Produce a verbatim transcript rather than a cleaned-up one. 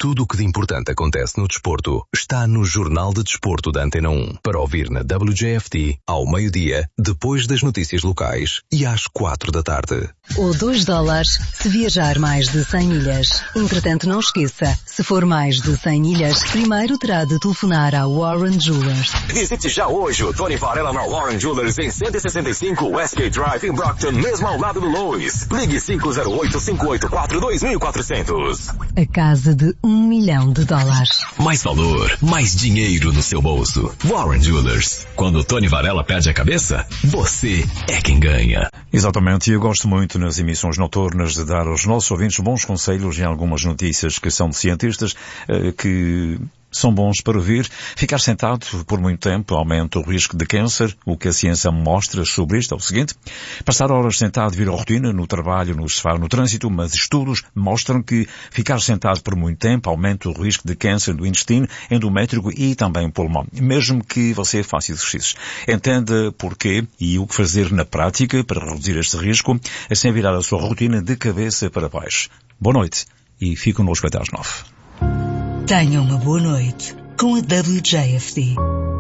Tudo o que de importante acontece no desporto está no Jornal de Desporto da Antena um. Para ouvir na W J F T, ao meio-dia, depois das notícias locais e às quatro da tarde. Ou dois dólares se viajar mais de cem milhas. Entretanto, não esqueça, se for mais de cem milhas, primeiro terá de telefonar à Warren Jewelers. Visite já hoje o Tony Varela na Warren Jewelers em cento e sessenta e cinco Westgate Drive em Brockton, mesmo ao lado do Lois. Ligue cinco zero oito, cinco oito quatro, dois quatro zero zero. A casa de um milhão de dólares. Mais valor, mais dinheiro no seu bolso. Warren Jewelers. Quando o Tony Varela perde a cabeça, você é quem ganha. Exatamente, e eu gosto muito nas emissões noturnas de dar aos nossos ouvintes bons conselhos e algumas notícias que são de cientistas eh, que são bons para ouvir. Ficar sentado por muito tempo aumenta o risco de câncer. O que a ciência mostra sobre isto é o seguinte: passar horas sentado vira rotina no trabalho, no sofá, no trânsito, mas estudos mostram que ficar sentado por muito tempo aumenta o risco de câncer do intestino, endométrio e também pulmão, mesmo que você faça exercícios. Entenda porquê e o que fazer na prática para reduzir este risco, sem virar a sua rotina de cabeça para baixo. Boa noite e fique conosco até às nove. Tenha uma boa noite com a W J F D.